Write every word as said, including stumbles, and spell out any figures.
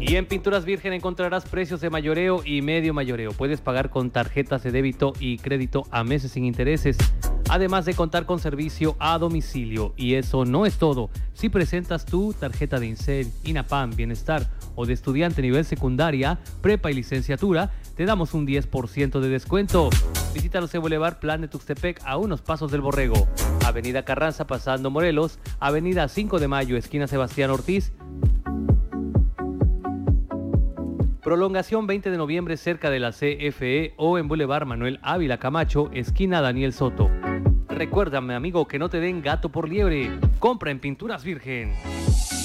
Y en Pinturas Virgen encontrarás precios de mayoreo y medio mayoreo. Puedes pagar con tarjetas de débito y crédito a meses sin intereses, además de contar con servicio a domicilio. Y eso no es todo. Si presentas tu tarjeta de INSEE, INAPAM, Bienestar o de estudiante nivel secundaria, prepa y licenciatura, te damos un diez por ciento de descuento. Visítanos en Boulevard Plan de Tuxtepec, a unos pasos del Borrego. Avenida Carranza, pasando Morelos. Avenida cinco de Mayo, esquina Sebastián Ortiz. Prolongación veinte de noviembre, cerca de la C F E, o en Boulevard Manuel Ávila Camacho, esquina Daniel Soto. Recuérdame, amigo, que no te den gato por liebre. Compra en Pinturas Virgen.